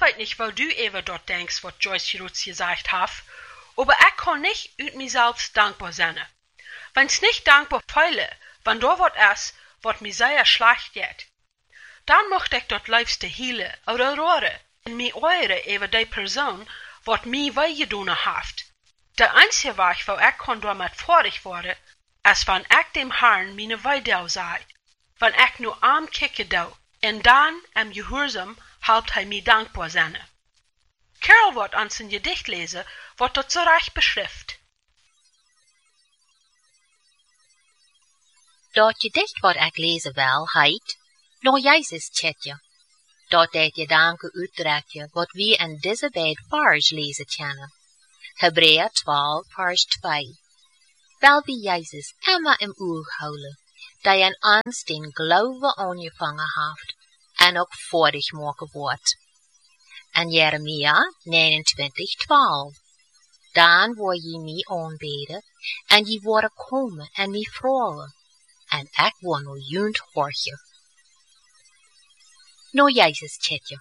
weet nicht, wat du even dort denkst, wat Joyce Roots gesagt hat, aber ich kann nicht uit mezelf dankbaar zijn. Wenn's nicht dankbaar feile, wann da wat es, wat mir sehr schlecht geht, dann möcht ich dort liefste hielen oder roeren en mi eure over die persoon wat mi weggedaan heeft. De einzige weg waar ik kon daarmee vorig worden, is wann ik dem Herrn meine weidel zei, wann ik nu aankikken dou, en dan am gehoorzaam helpt hij mi dankbaar zijn. Carol wordt aan zijn gedicht lezen, wat dat zo recht beschrift. Dat gedicht wat ik lezen wil, heet, No Jezus tjetje. Dat deed je danken uitdrukje, wat we in deze beide vers lezen kennen. Hebreeën 12, vers 2. Wel wie Jezus immer im oog houden, die in ons den Glaube aangevangen heeft, en ook voordig maken wordt. En Jeremia 29, 12. Dan word je mij aanbeden, en je worden komen en mij vragen, en ik word nou junt hoortje. No Jezus tjetje.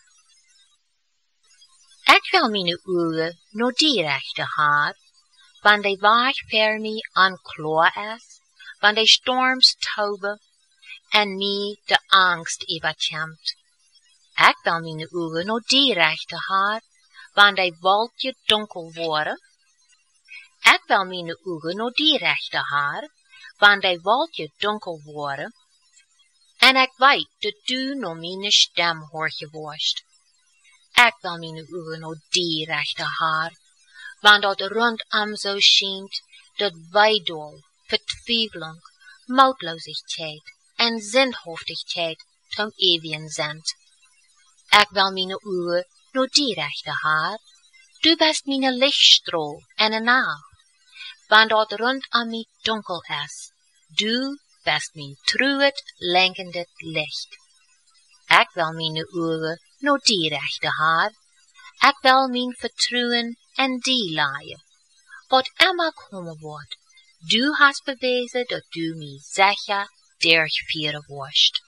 Ik wil mijn ogen no die rechte haar, wann de weg voor mij aanklaar is, wann de storms toben, en mij de angst overkomt. Ik wil mijn ogen no die rechte haar, wann de wolkje donker worden. Ik wil mijn ogen no die rechte haar, wann de wolkje donker worden. En ik weet dat du no mijn stem hoortje worst. Ik wil mijn ogen no die rechte haar, wann dat rondom zo schijnt, dat weidol, vertwijfeling, moedloosheid en zinhaftigheid zum eeuwigen zendt. Ik wil mijn ogen no die rechte haar, du bist mijn lichtstraal en een nacht, wann dat rondom mij donker is, du best mijn truet lenkende licht. Ik wil mijn ogen no die rechte haar, ik wil mijn vertrouwen en die laaien. Wat immer komen wordt, du hast bewezen dat du mij zeker durchvieren worst.